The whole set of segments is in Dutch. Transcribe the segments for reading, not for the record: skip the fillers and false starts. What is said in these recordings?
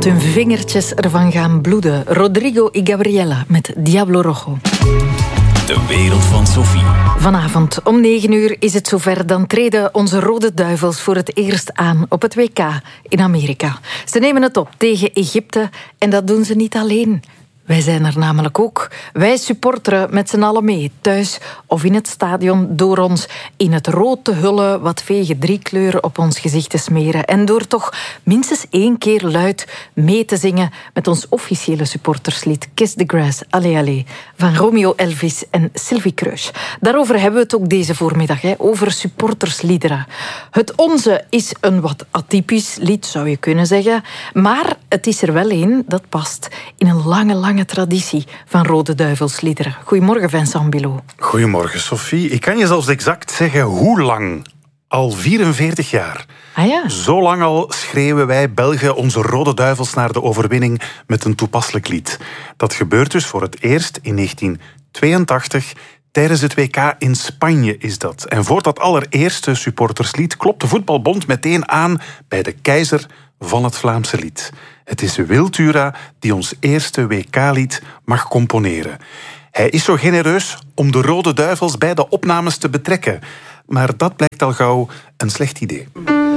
hun vingertjes ervan gaan bloeden. Rodrigo y Gabriela met Diablo Rojo. De wereld van Sophie. Vanavond om 9:00 is het zover. Dan treden onze Rode Duivels voor het eerst aan op het WK in Amerika. Ze nemen het op tegen Egypte en dat doen ze niet alleen. Wij zijn er namelijk ook. Wij supporteren met z'n allen mee, thuis of in het stadion, door ons in het rood te hullen, wat vege 3 kleuren op ons gezicht te smeren. En door toch minstens 1 keer luid mee te zingen met ons officiële supporterslied Kiss the Grass, Allez Allez, van Romeo Elvis en Sylvie Kreusch. Daarover hebben we het ook deze voormiddag, over supportersliederen. Het onze is een wat atypisch lied, zou je kunnen zeggen, maar het is er wel een dat past in een lange traditie van Rode Duivelsliederen. Goedemorgen, Vincent Bilot. Goedemorgen, Sophie. Ik kan je zelfs exact zeggen hoe lang. Al 44 jaar. Ah ja. Zo lang al schreeuwen wij Belgen onze Rode Duivels naar de overwinning met een toepasselijk lied. Dat gebeurt dus voor het eerst in 1982... Tijdens het WK in Spanje is dat. En voor dat allereerste supporterslied klopt de voetbalbond meteen aan bij de keizer van het Vlaamse lied. Het is Wiltura die ons eerste WK-lied mag componeren. Hij is zo genereus om de Rode Duivels bij de opnames te betrekken. Maar dat blijkt al gauw een slecht idee.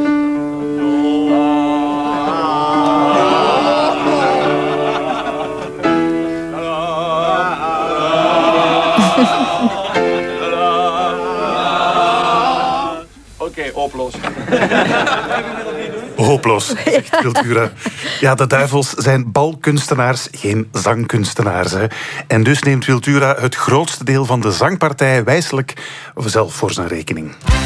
Hopeloos. Hopeloos, zegt Wiltura. Ja, de duivels zijn balkunstenaars, geen zangkunstenaars. Hè. En dus neemt Wiltura het grootste deel van de zangpartij wijselijk zelf voor zijn rekening.